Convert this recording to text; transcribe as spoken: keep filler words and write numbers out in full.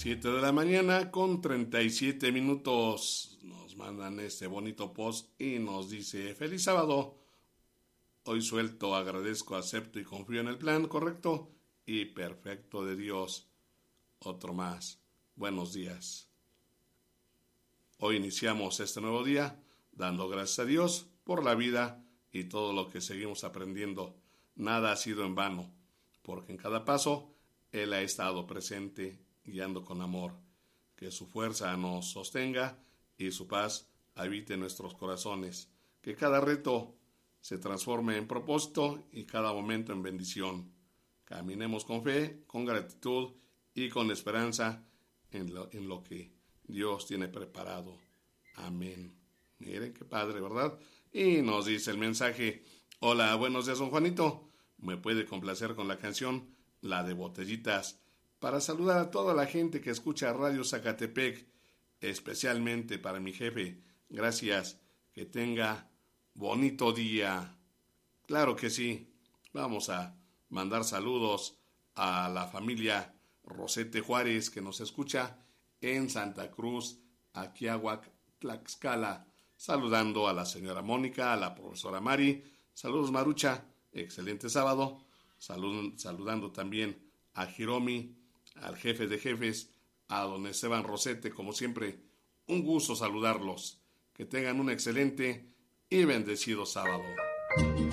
siete de la mañana con treinta y siete minutos. Nos mandan este bonito post y nos dice: feliz sábado. Hoy suelto, agradezco, acepto y confío en el plan correcto y perfecto de Dios. Otro más. Buenos días. Hoy iniciamos este nuevo día dando gracias a Dios por la vida y todo lo que seguimos aprendiendo. Nada ha sido en vano, porque en cada paso Él ha estado presente, guiando con amor. Que su fuerza nos sostenga y su paz habite en nuestros corazones. Que cada reto se transforme en propósito y cada momento en bendición. Caminemos con fe, con gratitud y con esperanza en lo, en lo que Dios tiene preparado. Amén. Miren qué padre, ¿verdad? Y nos dice el mensaje: hola, buenos días, don Juanito. Me puede complacer con la canción La de Botellitas, para saludar a toda la gente que escucha Radio Zacatepec, especialmente para mi jefe. Gracias, que tenga bonito día. Claro que sí. Vamos a mandar saludos a la familia Rosete Juárez, que nos escucha en Santa Cruz, Aquiahuac, Tlaxcala. Saludando a la señora Mónica, a la profesora Mari. Saludos, Marucha. Excelente sábado. Salud, saludando también a Hiromi, al jefe de jefes, a don Esteban Rosete. Como siempre, un gusto saludarlos. Que tengan un excelente y bendecido sábado.